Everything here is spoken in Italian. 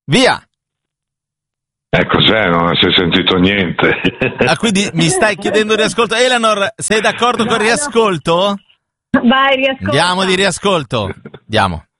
Via! Cos'è? Non si è sentito niente. Quindi mi stai chiedendo riascolto. Eleanor, sei d'accordo con il riascolto? Vai, riascolta. Andiamo di riascolto. Andiamo.